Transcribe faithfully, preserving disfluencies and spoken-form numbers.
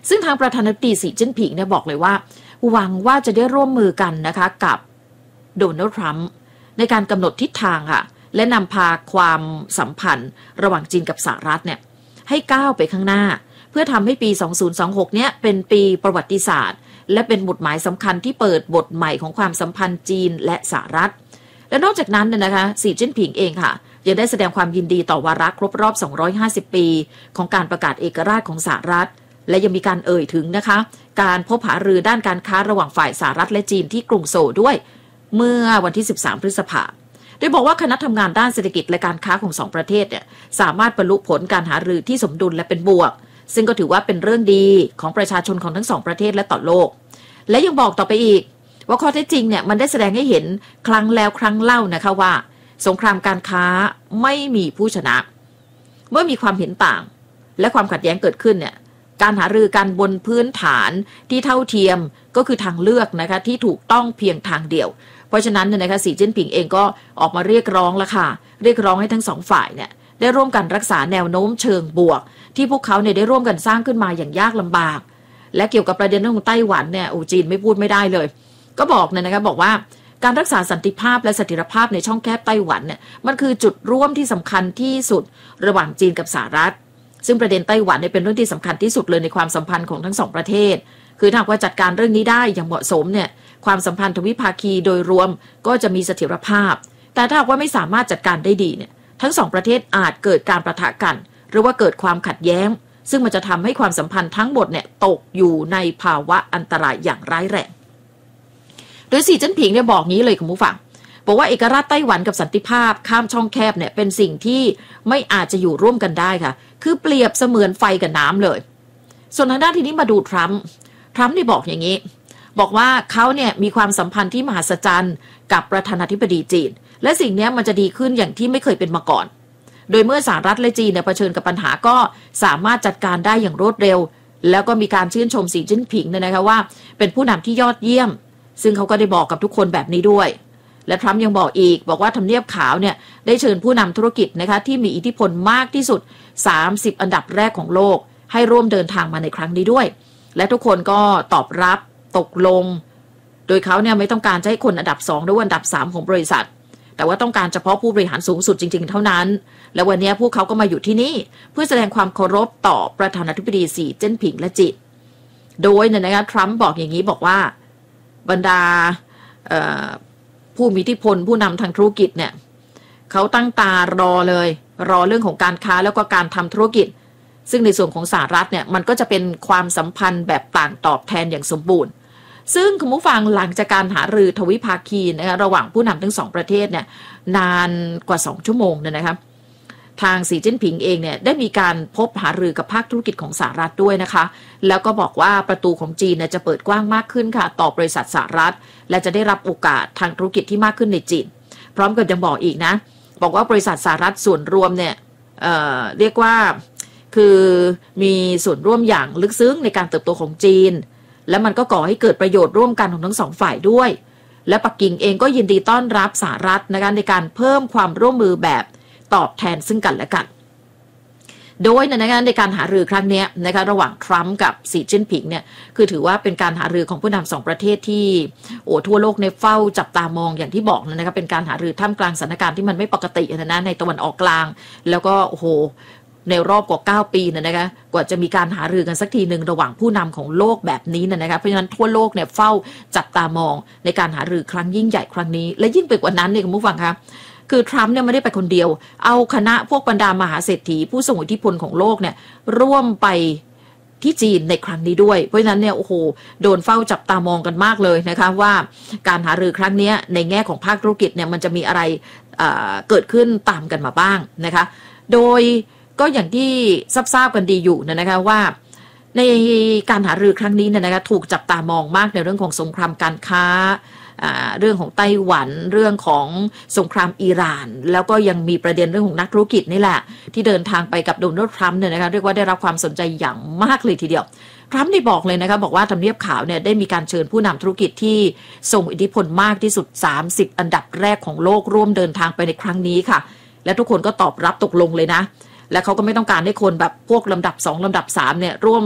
ซึ่งทางประธานาธิบดีสีจิ้นผิงเนี่ยบอกเลยว่าหวังว่าจะได้ร่วมมือกันนะคะกับโดนัลด์ทรัมป์ในการกำหนดทิศทางค่ะและนำพาความสัมพันธ์ระหว่างจีนกับสหรัฐเนี่ยให้ก้าวไปข้างหน้าเพื่อทำให้ปีสองพันยี่สิบหกเนี้ยเป็นปีประวัติศาสตร์และเป็นบทหมายสำคัญที่เปิดบทใหม่ของความสัมพันธ์จีนและสหรัฐและนอกจากนั้นเนี่ยนะคะสีจิ้นผิงเองค่ะยังได้แสดงความยินดีต่อวาระครบรอบสองร้อยห้าสิบปีของการประกาศเอกราชของสหรัฐและยังมีการเอ่ยถึงนะคะการพบหารือด้านการค้าระหว่างฝ่ายสหรัฐและจีนที่กรุงโซลด้วยเมื่อวันที่สิบสามพฤษภาคมโดยบอกว่าคณะทำงานด้านเศรษฐกิจและการค้าของสองประเทศเนี่ยสามารถบรรลุผลการหารือที่สมดุลและเป็นบวกซึ่งก็ถือว่าเป็นเรื่องดีของประชาชนของทั้งสองประเทศและต่อโลกและยังบอกต่อไปอีกว่าข้อเท็จจริงเนี่ยมันได้แสดงให้เห็นครั้งแล้วครั้งเล่านะคะว่าสงครามการค้าไม่มีผู้ชนะเมื่อมีความเห็นต่างและความขัดแย้งเกิดขึ้นเนี่ยการหารือกันบนพื้นฐานที่เท่าเทียมก็คือทางเลือกนะคะที่ถูกต้องเพียงทางเดียวเพราะฉะนั้นเนี่ยนะคะสีจิ้นผิงเองก็ออกมาเรียกร้องละค่ะเรียกร้องให้ทั้งสองฝ่ายเนี่ยได้ร่วมกันรักษาแนวโน้มเชิงบวกที่พวกเขาเนี่ยได้ร่วมกันสร้างขึ้นมาอย่างยากลำบากและเกี่ยวกับประเด็นเรื่องของไต้หวันเนี่ยโอ้จีนไม่พูดไม่ได้เลยก็บอกเนี่ยนะคะบอกว่าการรักษาสันติภาพและเสถียรภาพในช่องแคบไต้หวันเนี่ยมันคือจุดร่วมที่สำคัญที่สุดระหว่างจีนกับสหรัฐซึ่งประเด็นไต้หวันเนี่ยเป็นเรื่องที่สำคัญที่สุดเลยในความสัมพันธ์ของทั้งสองประเทศคือถ้าว่าจัดการเรื่องนี้ได้อย่างเหมาะสมเนี่ยความสัมพันธ์ทวิภาคีโดยรวมก็จะมีเสถียรภาพแต่ถ้าว่าไม่สามารถจัดการได้ดีเนี่ยทั้งสองประเทศอาจเกิดการประทะกันหรือว่าเกิดความขัดแย้งซึ่งมันจะทำให้ความสัมพันธ์ทั้งหมดเนี่ยตกอยู่ในภาวะอันตรายอย่างร้ายแรงโดยสีจิ้นผิงเนี่ยบอกงี้เลยคุณผู้ฟังบอกว่าเอกราชไต้หวันกับสันติภาพข้ามช่องแคบเนี่ยเป็นสิ่งที่ไม่อาจจะอยู่ร่วมกันได้ค่ะคือเปรียบเสมือนไฟกับน้ำเลยส่วนทางด้านทีนี้มาดูทรัมป์ทรัมป์นี่บอกอย่างนี้บอกว่าเขาเนี่ยมีความสัมพันธ์ที่มหัศจรรย์กับประธานาธิบดีจีนและสิ่งนี้มันจะดีขึ้นอย่างที่ไม่เคยเป็นมาก่อนโดยเมื่อสหรัฐและจีนเนี่ยเผชิญกับปัญหาก็สามารถจัดการได้อย่างรวดเร็วแล้วก็มีการชื่นชมสีจิ้นผิงเนี่ยนะคะว่าเป็นผู้นำที่ยอดเยี่ยมซึ่งเขาก็ได้บอกกับทุกคนแบบนี้ด้วยและทรัมป์ยังบอกอีกบอกว่าทำเนียบขาวเนี่ยได้เชิญผู้นำธุรกิจนะคะที่มีอิทธิพลมากที่สุดสามสิบอันดับแรกของโลกให้ร่วมเดินทางมาในครั้งนี้ด้วยและทุกคนก็ตอบรับตกลงโดยเขาเนี่ยไม่ต้องการจะให้คนอันดับสองหรืออันดับสามของบริษัทแต่ว่าต้องการเฉพาะผู้บริหารสูงสุดจริงๆเท่านั้นและวันนี้พวกเขาก็มาอยู่ที่นี่เพื่อแสดงความเคารพต่อประธานาธิบดีสีจิ้นผิงและจีนโดยเนี่ยนะคะทรัมป์บอกอย่างนี้บอกว่าบรรดาผู้มีอิทธิพลผู้นำทางธุรกิจเนี่ยเขาตั้งตารอเลยรอเรื่องของการค้าแล้วก็การทำธุรกิจซึ่งในส่วนของสหรัฐเนี่ยมันก็จะเป็นความสัมพันธ์แบบต่างตอบแทนอย่างสมบูรณ์ซึ่งคุณผู้ฟังหลังจากการหารือทวิภาคีนะคะระหว่างผู้นำทั้งสองประเทศเนี่ยนานกว่าสองชั่วโมงเนี่ยนะครับทางสีจิ้นผิงเองเนี่ยได้มีการพบหารือกับภาคธุรกิจของสหรัฐด้วยนะคะแล้วก็บอกว่าประตูของจีนเนี่ยจะเปิดกว้างมากขึ้นค่ะต่อบริษัทสหรัฐและจะได้รับโอกาสทางธุรกิจที่มากขึ้นในจีนพร้อมกับยังบอกอีกนะบอกว่าบริษัทสหรัฐส่วนรวมเนี่ย เอ่อ เรียกว่าคือมีส่วนร่วมอย่างลึกซึ้งในการเติบโตของจีนและมันก็ก่อให้เกิดประโยชน์ร่วมกันของทั้งสองฝ่ายด้วยและปักกิ่งเองก็ยินดีต้อนรับสหรัฐนะคะในการเพิ่มความร่วมมือแบบตอบแทนซึ่งกันและกันโดยในการในการหารือครั้งนี้นะคะระหว่างทรัมป์กับสีจิ้นผิงเนี่ยคือถือว่าเป็นการหารือของผู้นำสองประเทศที่โอ้ทั่วโลกในเฝ้าจับตามองอย่างที่บอกนะคะเป็นการหารือท่ามกลางสถานการณ์ที่มันไม่ปกตินะในตะวันออกกลางแล้วก็โอ้โหในรอบกว่าเก้าปีเนี่ยนะคะกว่าจะมีการหารือกันสักทีหนึ่งระหว่างผู้นำของโลกแบบนี้เนี่ยนะคะเพราะฉะนั้นทั่วโลกเนี่ยเฝ้าจับตามองในการหารือครั้งยิ่งใหญ่ครั้งนี้และยิ่งไปกว่านั้นเนี่ยคุณผู้ฟังคะคือทรัมป์เนี่ยไม่ได้ไปคนเดียวเอาคณะพวกบรรดามหาเศรษฐีผู้ทรงอิทธิพลของโลกเนี่ยร่วมไปที่จีนในครั้งนี้ด้วยเพราะฉะนั้นเนี่ยโอ้โหโดนเฝ้าจับตามองกันมากเลยนะคะว่าการหารือครั้งนี้ในแง่ของภาคธุรกิจเนี่ยมันจะมีอะไรเอ่อเกิดขึ้นตามกันมาบ้างนะคะโดยก็อย่างที่ทราบๆกันดีอยู่นะคะว่าในการหารือครั้งนี้เนี่ยนะคะถูกจับตามองมากในเรื่องของสงครามการค้าเรื่องของไต้หวันเรื่องของสงครามอิหร่านแล้วก็ยังมีประเด็นเรื่องของนักธุรกิจนี่แหละที่เดินทางไปกับโดนัลด์ทรัมป์เนี่ยนะคะเรียกว่าได้รับความสนใจอย่างมากเลยทีเดียวทรัมป์ได้บอกเลยนะคะบอกว่าทำเนียบขาวเนี่ยได้มีการเชิญผู้นำธุรกิจที่ทรงอิทธิพลมากที่สุดสามสิบอันดับแรกของโลกร่วมเดินทางไปในครั้งนี้ค่ะและทุกคนก็ตอบรับตกลงเลยนะและเขาก็ไม่ต้องการให้คนแบบพวกลำดับสองลำดับสามเนี่ยร่วม